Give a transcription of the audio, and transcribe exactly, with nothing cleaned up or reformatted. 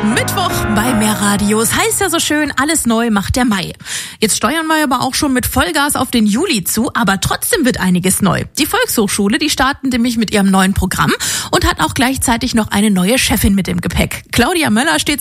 Mittwoch bei Mehr Radios. Heißt ja so schön, alles neu macht der Mai. Jetzt steuern wir aber auch schon mit Vollgas auf den Juli zu, aber trotzdem wird einiges neu. Die Volkshochschule, die startet nämlich mit ihrem neuen Programm und hat auch gleichzeitig noch eine neue Chefin mit im Gepäck. Claudia Möller steht